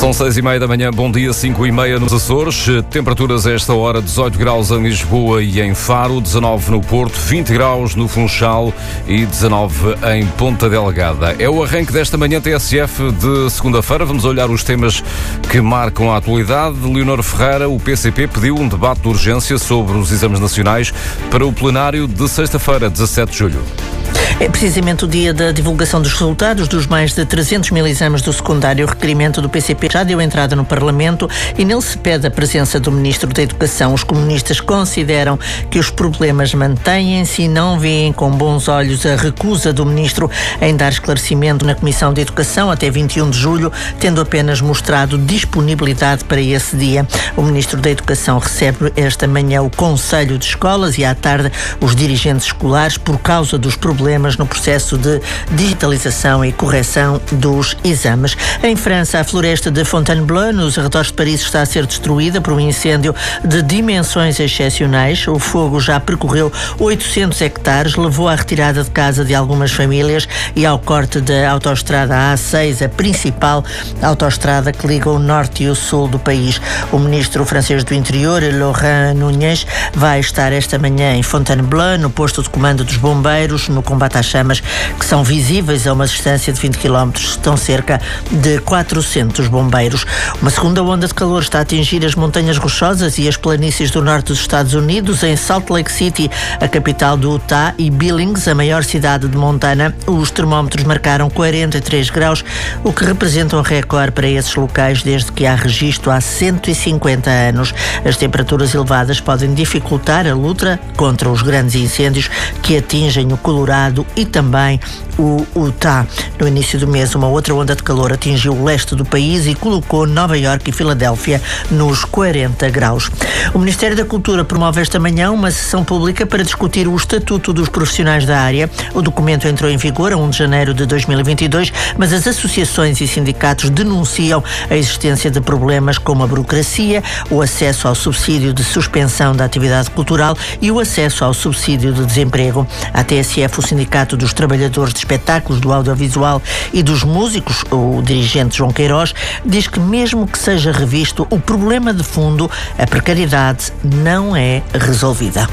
São 6h30 da manhã, bom dia, 5h30 nos Açores. Temperaturas a esta hora, 18 graus em Lisboa e em Faro, 19 no Porto, 20 graus no Funchal e 19 em Ponta Delgada. É o arranque desta manhã TSF de segunda-feira. Vamos olhar os temas que marcam a atualidade. Leonor Ferreira, o PCP, pediu um debate de urgência sobre os exames nacionais para o plenário de sexta-feira, 17 de julho. É precisamente o dia da divulgação dos resultados dos mais de 300 mil exames do secundário. O requerimento do PCP já deu entrada no Parlamento e nele se pede a presença do Ministro da Educação. Os comunistas consideram que os problemas mantêm-se e não veem com bons olhos a recusa do Ministro em dar esclarecimento na Comissão de Educação até 21 de julho, tendo apenas mostrado disponibilidade para esse dia. O Ministro da Educação recebe esta manhã o Conselho de Escolas e à tarde os dirigentes escolares por causa dos problemas no processo de digitalização e correção dos exames. Em França, a floresta de Fontainebleau, nos arredores de Paris, está a ser destruída por um incêndio de dimensões excepcionais. O fogo já percorreu 800 hectares, levou à retirada de casa de algumas famílias e ao corte da autoestrada A6, a principal autoestrada que liga o norte e o sul do país. O ministro francês do Interior, Laurent Nunez, vai estar esta manhã em Fontainebleau, no posto de comando dos bombeiros, no combate às chamas, que são visíveis a uma distância de 20 km. Estão cerca de 400 bombeiros. Uma segunda onda de calor está a atingir as montanhas rochosas e as planícies do norte dos Estados Unidos. Em Salt Lake City, a capital do Utah, e Billings, a maior cidade de Montana, os termómetros marcaram 43 graus, o que representa um recorde para esses locais desde que há registro há 150 anos. As temperaturas elevadas podem dificultar a luta contra os grandes incêndios que atingem o Colorado e também o Utah. No início do mês, uma outra onda de calor atingiu o leste do país e colocou Nova Iorque e Filadélfia nos 40 graus. O Ministério da Cultura promove esta manhã uma sessão pública para discutir o Estatuto dos Profissionais da área. O documento entrou em vigor a 1 de janeiro de 2022, mas as associações e sindicatos denunciam a existência de problemas como a burocracia, o acesso ao subsídio de suspensão da atividade cultural e o acesso ao subsídio de desemprego. A TSF, o Sindicato dos Trabalhadores de Espetáculos, do Audiovisual e dos Músicos, o dirigente João Queiroz, diz que mesmo que seja revisto, o problema de fundo, a precariedade, não é resolvida.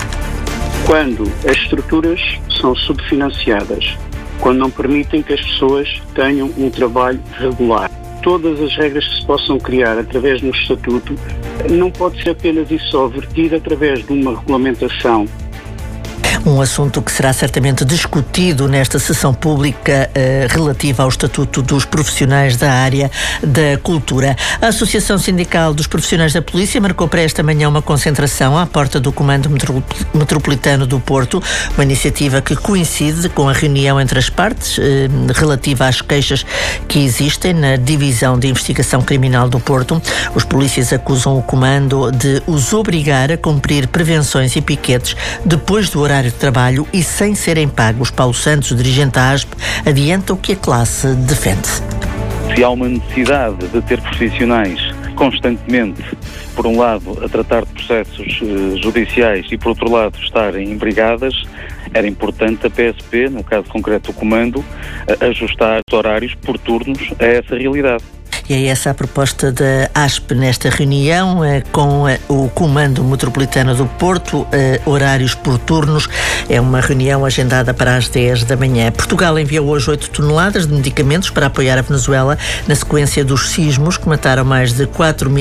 Quando as estruturas são subfinanciadas, quando não permitem que as pessoas tenham um trabalho regular, todas as regras que se possam criar através de um estatuto, não pode ser apenas isso só vertido através de uma regulamentação. Um assunto que será certamente discutido nesta sessão pública relativa ao Estatuto dos Profissionais da área da cultura. A Associação Sindical dos Profissionais da Polícia marcou para esta manhã uma concentração à porta do Comando Metropolitano do Porto, uma iniciativa que coincide com a reunião entre as partes relativa às queixas que existem na Divisão de Investigação Criminal do Porto. Os polícias acusam o Comando de os obrigar a cumprir prevenções e piquetes depois do horário de trabalho e sem serem pagos. Paulo Santos, dirigente da ASP, adianta o que a classe defende. Se há uma necessidade de ter profissionais constantemente, por um lado, a tratar de processos judiciais e, por outro lado, estarem em brigadas, era importante a PSP, no caso concreto o Comando, ajustar os horários por turnos a essa realidade. E é essa a proposta da ASP nesta reunião com o Comando Metropolitano do Porto, horários por turnos. É uma reunião agendada para as 10 da manhã. Portugal enviou hoje 8 toneladas de medicamentos para apoiar a Venezuela na sequência dos sismos que mataram mais de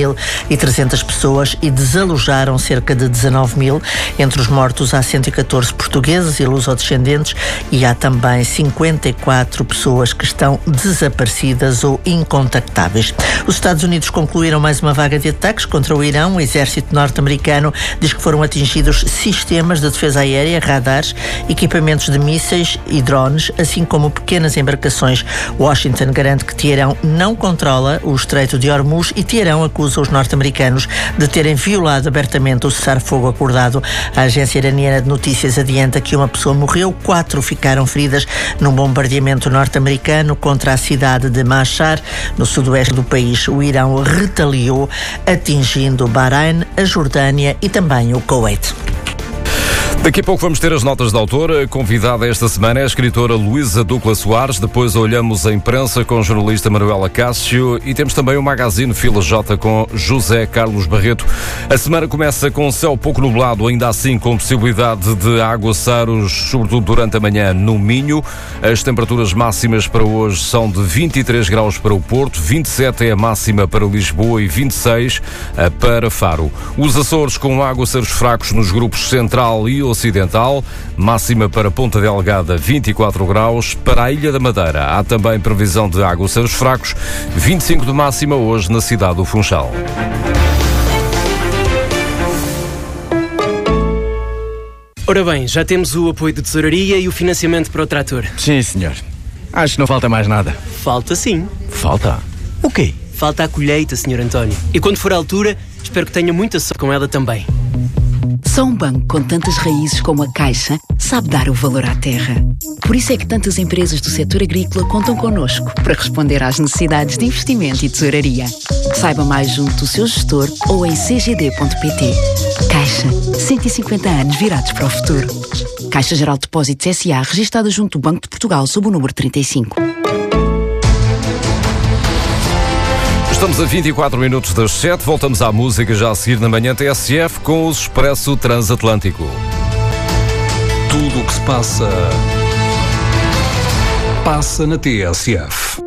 4.300 pessoas e desalojaram cerca de 19 mil. Entre os mortos há 114 portugueses e lusodescendentes e há também 54 pessoas que estão desaparecidas ou incontactáveis. Os Estados Unidos concluíram mais uma vaga de ataques contra o Irão. O exército norte-americano diz que foram atingidos sistemas de defesa aérea, radares, equipamentos de mísseis e drones, assim como pequenas embarcações. Washington garante que Teherão não controla o Estreito de Hormuz e Teherão acusa os norte-americanos de terem violado abertamente o cessar-fogo acordado. A agência iraniana de notícias adianta que uma pessoa morreu, 4 ficaram feridas num bombardeamento norte-americano contra a cidade de Mashhad, no sudoeste do país. O Irão retaliou, atingindo Bahrein, a Jordânia e também o Kuwait. Daqui a pouco vamos ter as notas da autora. Convidada esta semana é a escritora Luísa Ducla Soares. Depois olhamos a imprensa com a jornalista Manuela Cássio e temos também o magazine Fila J com José Carlos Barreto. A semana começa com céu pouco nublado, ainda assim com possibilidade de aguaceiros, sobretudo durante a manhã no Minho. As temperaturas máximas para hoje são de 23 graus para o Porto, 27 é a máxima para Lisboa e 26 para Faro. Os Açores com aguaceiros fracos nos grupos Central e Ocidental, máxima para Ponta Delgada 24 graus, para a Ilha da Madeira há também previsão de aguaceiros fracos, 25 de máxima hoje na cidade do Funchal. Ora bem, já temos o apoio de tesouraria e o financiamento para o trator. Sim, senhor. Acho que não falta mais nada. Falta sim. Falta? O quê? Falta a colheita, Sr. António. E quando for a altura, espero que tenha muita sorte com ela também. Só um banco com tantas raízes como a Caixa sabe dar o valor à terra. Por isso é que tantas empresas do setor agrícola contam connosco para responder às necessidades de investimento e tesouraria. Saiba mais junto do seu gestor ou em cgd.pt. Caixa, 150 anos virados para o futuro. Caixa Geral de Depósitos S.A. registada junto do Banco de Portugal sob o número 35. Estamos a 24 minutos das 7, voltamos à música já a seguir na manhã TSF com o Expresso Transatlântico. Tudo o que se passa na TSF.